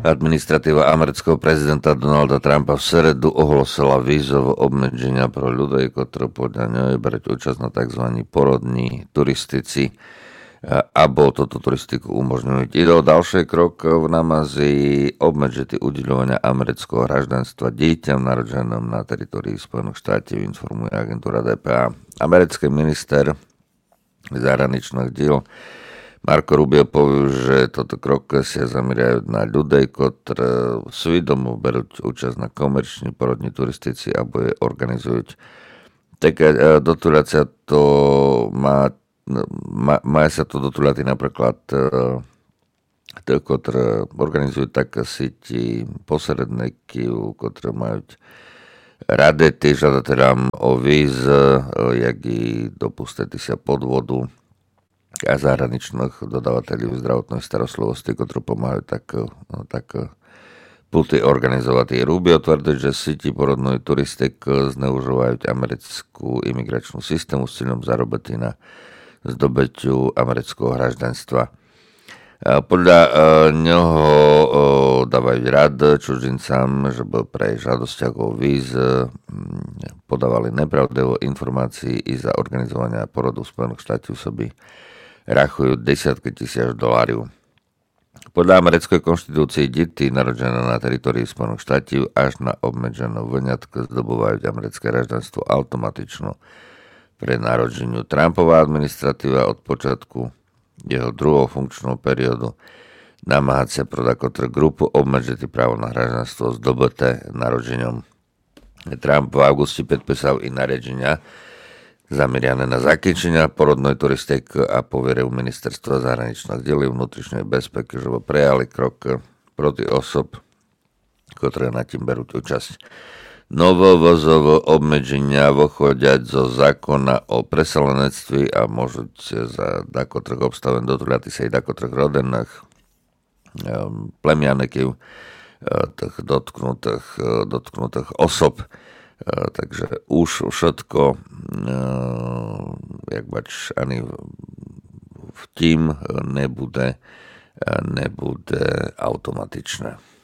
Administratíva amerického prezidenta Donalda Trumpa v sredu ohlosila vízové obmedzenia pro ľudí, ktorí podľa nej brať účasť na tzv. Porodní turistici a bol toto turistiku umožňujú. Ide o ďalší krok v Namazii obmedžiť udeľovania amerického hraždanstva dieťam narodenom na teritórii Spojených štátov, informuje agentúra DPA. Americký minister zahraničných diel Marco Rubio povedal, že toto krok sa zameriavajú na ľudí, ktorí svedomo berú účasť na komerční porodní turistici a bude organizujú. Taká dotulácia to má sa to dotuláty napríklad ktorí organizujú také síti posredníkov, ktorí majú radety žiadateľom o víz, jak i dopustiti sa podvodu a zahraničných dodávateľov zdravotnej starostlivosti, ktorí pomáhajú tak puty organizovať. Rubio tvrdí, že síti porodnej turistik zneužívajú americkú imigračnú systému s cieľom zarobiť na zdobytiu amerického hraždanstva. Podľa neho dávajú rad cudzincám, že by pre žiadosťach o víz podávali nepravdivé informácie i za organizovania porodu v Spojených štátoch soby rachujú desiatky tisíc dolárov. Podľa americkej konštitúcie deti narodené na teritórii Spojených štátov až na obmedzenú vyňatku zdobujú americké hraždanstvo automatično pre narodeniu. Trumpová administratíva od počiatku jeho druhého funkčného periodu namáhať sa prodať grupu obmedžiť právo na hraždanstvo zdobyté narodením. Trump v auguste podpísal i nariadenia zameriané na zakončenie porodnej turistiky a poveril ministerstva zahraničných diel vnútričnej bezpeky, že prijali krok proti osob, ktoré na tým berú účasť. Novovozové obmedzenia vychádzajú zo zákona o preselenectví a môžu za dakotrých obstaven dotuľati sa i dakotrých rodených plemianekov tých dotknutých osob. Takže už všetko jak bač ani v tím nebude automatičné.